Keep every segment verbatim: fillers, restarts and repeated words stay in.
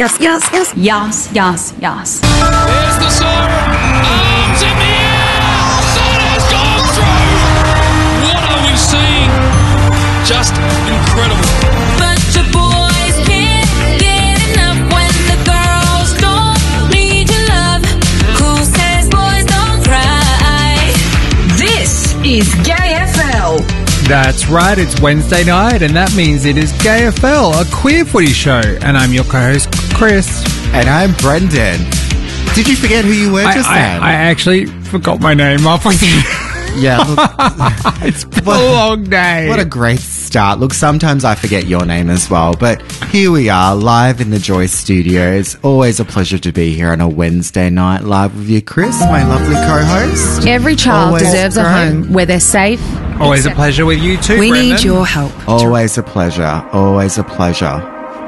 yes, yes, yes. Yes, yes, yes. There's the siren. Arms in the air. That has gone through. What are we seeing? Just incredible. But your boys can't get enough when the girls don't need your love. Cool says boys don't cry. This is Gay F L. That's right, it's Wednesday night, and that means it is Gay F L, a queer footy show. And I'm your co-host, Chris. And I'm Brendan. Did you forget who you were I, just I, then? I actually forgot my name halfway through. Yeah, look, It's been a long day. what a great start. Look, sometimes I forget your name as well, but here we are, live in the Joy Studios. Always a pleasure to be here on a Wednesday night, live with you, Chris, my lovely co-host. Every child Always deserves a great. home where they're safe. Always a pleasure with you too, We Brendan. need your help. Always a pleasure. Always a pleasure.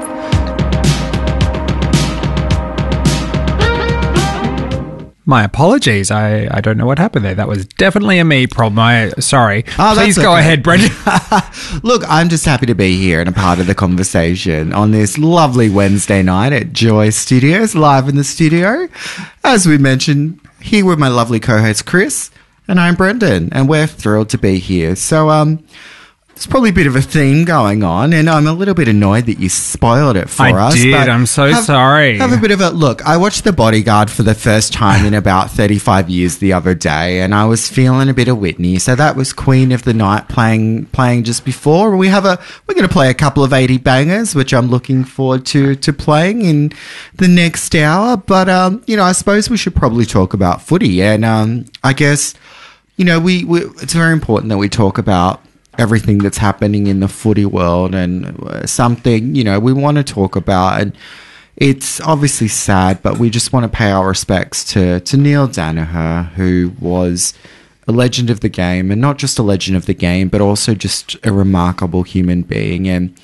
My apologies. I, I don't know what happened there. That was definitely a me problem. I Sorry. Oh, Please that's go okay. ahead, Brendan. Look, I'm just happy to be here and a part of the conversation on this lovely Wednesday night at Joy Studios, live in the studio. As we mentioned, here with my lovely co-host Chris, and I'm Brendan, and we're thrilled to be here. So, um, there's probably a bit of a theme going on, and I'm a little bit annoyed that you spoiled it for I us. did. but I'm so have- sorry. Have a bit of a look. I watched The Bodyguard for the first time in about thirty-five years the other day, and I was feeling a bit of Whitney. So that was Queen of the Night playing playing just before. We have a we're going to play a couple of eighty bangers, which I'm looking forward to to playing in the next hour. But um, you know, I suppose we should probably talk about footy, and um, I guess you know we, we it's very important that we talk about everything that's happening in the footy world, and uh, something, you know, we want to talk about. And it's obviously sad, but we just want to pay our respects to, to Neil Daniher, who was a legend of the game, and not just a legend of the game, but also just a remarkable human being. And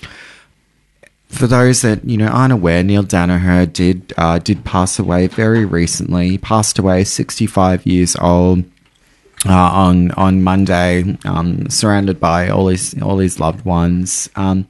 for those that, you know, aren't aware, Neil Daniher did, uh, did pass away very recently. He passed away sixty-five years old. Uh, on on Monday, um, surrounded by all his all his loved ones. Um,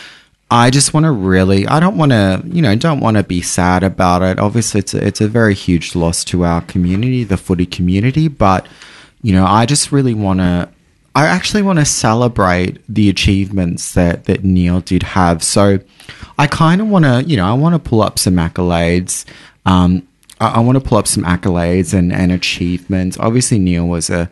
I just want to really, I don't want to, you know, don't want to be sad about it. Obviously, it's a, it's a very huge loss to our community, the footy community. But you know, I just really want to, I actually want to celebrate the achievements that that Neil did have. So I kind of want to, you know, I want to pull up some accolades. Um, I want to pull up some accolades and, and achievements. Obviously, Neil was a,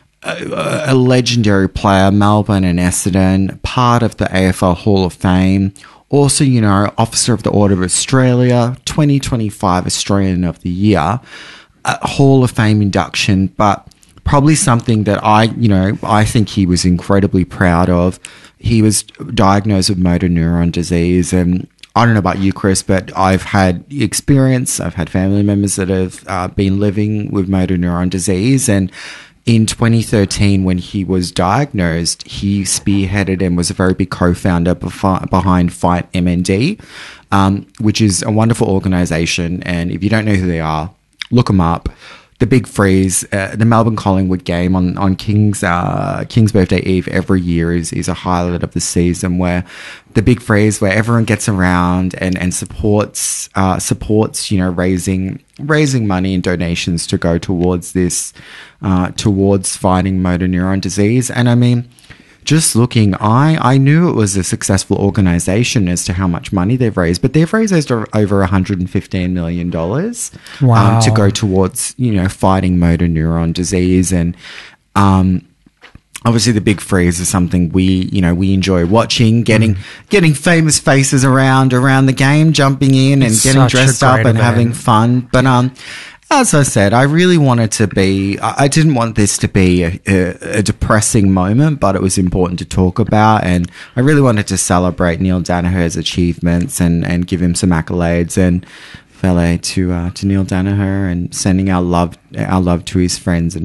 a a legendary player, Melbourne and Essendon, part of the A F L Hall of Fame. Also, you know, Officer of the Order of Australia, twenty twenty-five Australian of the Year, a Hall of Fame induction, but probably something that I, you know, I think he was incredibly proud of. He was diagnosed with motor neuron disease, and I don't know about you, Chris, but I've had experience. I've had family members that have uh, been living with motor neuron disease. And in twenty thirteen, when he was diagnosed, he spearheaded and was a very big co-founder befi- behind Fight M N D, um, which is a wonderful organization. And if you don't know who they are, look them up. The Big Freeze, uh, the Melbourne Collingwood game on on King's uh, King's birthday eve every year is is a highlight of the season, where the Big Freeze, where everyone gets around and and supports uh, supports you know raising raising money and donations to go towards this uh, towards fighting motor neuron disease. And I mean, just looking, I, I knew it was a successful organization as to how much money they've raised, but they've raised over one hundred fifteen million dollars Wow. um, to go towards, you know, fighting motor neuron disease. And um, obviously the Big Freeze is something we, you know, we enjoy watching, getting getting famous faces around around the game, jumping in and It's getting such a dressed up great and event. having fun. But um, as I said, I really wanted to be, I I didn't want this to be a, a, a depressing moment, but it was important to talk about. And I really wanted to celebrate Neil Daniher's achievements and, and give him some accolades. And valet to uh, to Neil Daniher, and sending our love our love to his friends and